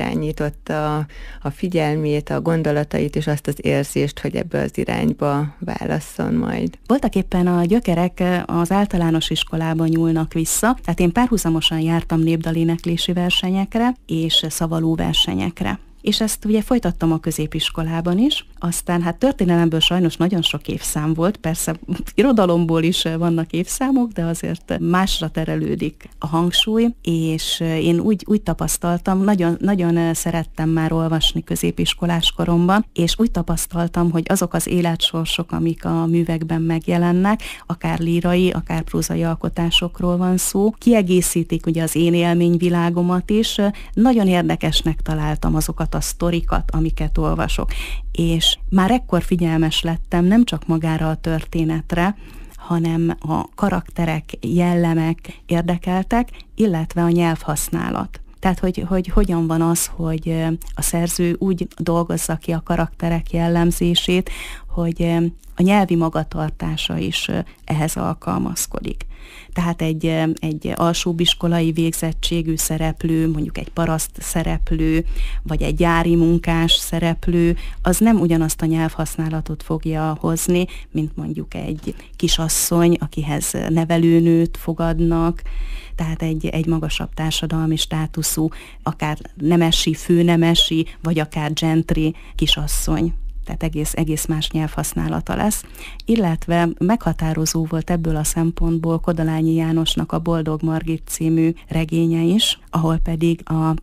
irányította a figyelmét, a gondolatait és azt az érzést, hogy ebbe az irányba válasszon majd? Voltaképpen a gyökerek az általános iskolában nyúlnak vissza, tehát én párhuzamosan jártam népdaléneklési versenyekre és szavaló versenyekre. És ezt ugye folytattam a középiskolában is, aztán hát történelemből sajnos nagyon sok évszám volt, persze irodalomból is vannak évszámok, de azért másra terelődik a hangsúly, és én úgy tapasztaltam, nagyon szerettem már olvasni középiskolás koromban, és úgy tapasztaltam, hogy azok az életsorsok, amik a művekben megjelennek, akár lírai, akár prózai alkotásokról van szó, kiegészítik ugye az én élményvilágomat is, nagyon érdekesnek találtam azokat a sztorikat, amiket olvasok. És már ekkor figyelmes lettem nem csak magára a történetre, hanem a karakterek, jellemek érdekeltek, illetve a nyelvhasználat. Tehát, hogy hogyan van az, hogy a szerző úgy dolgozza ki a karakterek jellemzését, hogy a nyelvi magatartása is ehhez alkalmazkodik. Tehát egy alsóbiskolai végzettségű szereplő, mondjuk egy paraszt szereplő, vagy egy gyári munkás szereplő, az nem ugyanazt a nyelvhasználatot fogja hozni, mint mondjuk egy kisasszony, akihez nevelőnőt fogadnak, tehát egy magasabb társadalmi státuszú, akár nemesi, főnemesi, vagy akár gentry kisasszony. Tehát egész más nyelvhasználata lesz. Illetve meghatározó volt ebből a szempontból Kodolányi Jánosnak a Boldog Margit című regénye is, ahol pedig a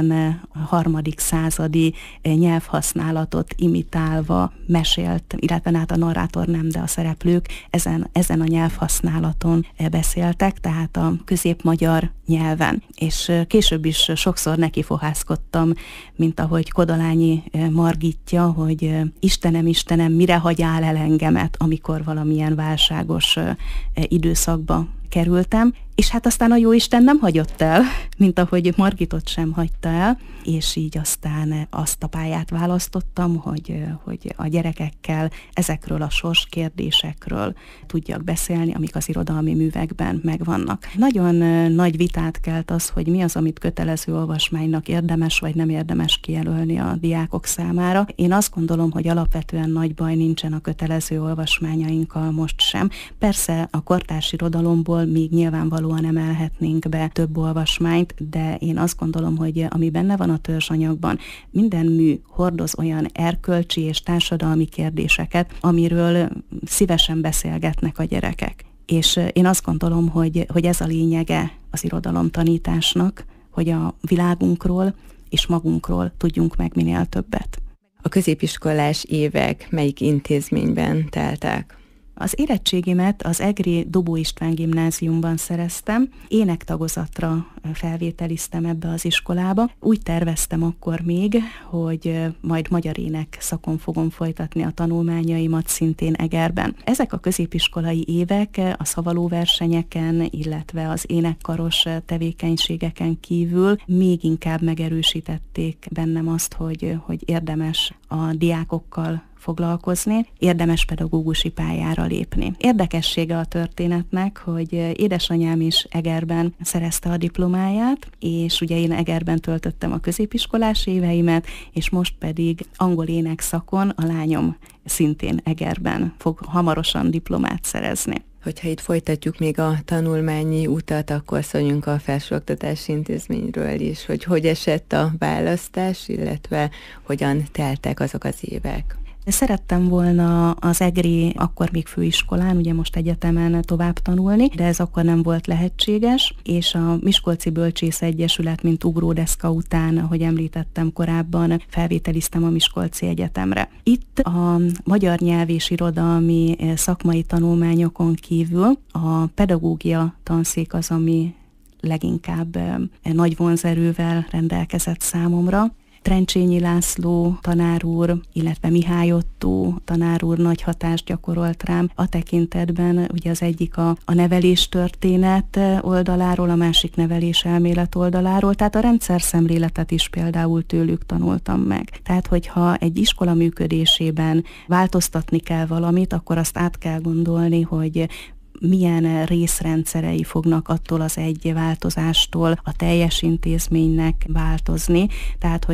13. századi nyelvhasználatot imitálva mesélt, illetve hát a narrátor nem, de a szereplők ezen a nyelvhasználaton beszéltek, tehát a középmagyar nyelven. És később is sokszor nekifohászkodtam, mint ahogy Kodolányi Margitja, hogy Istenem, mire hagyjál el engemet, amikor valamilyen válságos időszakba kerültem, és hát aztán a jóisten nem hagyott el, mint ahogy Margitot sem hagyta el, és így aztán azt a pályát választottam, hogy a gyerekekkel ezekről a sorskérdésekről tudjak beszélni, amik az irodalmi művekben megvannak. Nagyon nagy vitát kelt az, hogy mi az, amit kötelező olvasmánynak érdemes vagy nem érdemes kijelölni a diákok számára. Én azt gondolom, hogy alapvetően nagy baj nincsen a kötelező olvasmányainkkal most sem. Persze a kortárs irodalomból még nyilvánvalóan emelhetnénk be több olvasmányt, de én azt gondolom, hogy ami benne van a törzsanyagban, minden mű hordoz olyan erkölcsi és társadalmi kérdéseket, amiről szívesen beszélgetnek a gyerekek. És én azt gondolom, hogy ez a lényege az irodalomtanításnak, hogy a világunkról és magunkról tudjunk meg minél többet. A középiskolás évek melyik intézményben teltek? Az érettségimet az egri Dobó István gimnáziumban szereztem, énektagozatra felvételiztem ebbe az iskolába. Úgy terveztem akkor még, hogy majd magyar ének szakon fogom folytatni a tanulmányaimat szintén Egerben. Ezek a középiskolai évek a szavalóversenyeken, illetve az énekkaros tevékenységeken kívül még inkább megerősítették bennem azt, hogy érdemes a diákokkal foglalkozni, érdemes pedagógusi pályára lépni. Érdekessége a történetnek, hogy édesanyám is Egerben szerezte a diplomáját, és ugye én Egerben töltöttem a középiskolás éveimet, és most pedig angol énekszakon a lányom szintén Egerben fog hamarosan diplomát szerezni. Hogyha itt folytatjuk még a tanulmányi utat, akkor szóljunk a felsőoktatási intézményről is, hogy esett a választás, illetve hogyan teltek azok az évek. Szerettem volna az egri, akkor még főiskolán, ugye most egyetemen tovább tanulni, de ez akkor nem volt lehetséges, és a Miskolci Bölcsész Egyesület, mint ugródeszka után, ahogy említettem korábban, felvételiztem a Miskolci Egyetemre. Itt a magyar nyelv és irodalmi szakmai tanulmányokon kívül a pedagógia tanszék az, ami leginkább nagy vonzerővel rendelkezett számomra. Trencsényi László tanár úr, illetve Mihály Ottó tanár úr nagy hatást gyakorolt rám a tekintetben, ugye az egyik a neveléstörténet oldaláról, a másik neveléselmélet oldaláról, tehát a rendszerszemléletet is például tőlük tanultam meg. Tehát, hogyha egy iskola működésében változtatni kell valamit, akkor azt át kell gondolni, hogy milyen részrendszerei fognak attól az egy változástól a teljes intézménynek változni, tehát hogy